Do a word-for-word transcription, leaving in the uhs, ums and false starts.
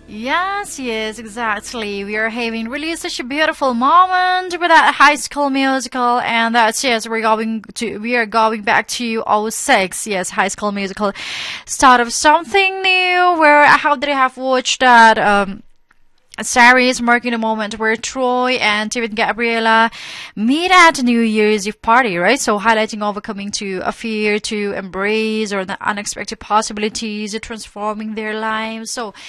Yes, yes, exactly. We are having really such a beautiful moment with that High School Musical, and that's yes, we're going to we are going back to oh six. Yes, High School Musical, start of something new. Where how did I have watched that? Um, series marking the moment where Troy and David Gabriella meet at a New Year's Eve party, right? So highlighting overcoming to a fear to embrace or the unexpected possibilities, transforming their lives. So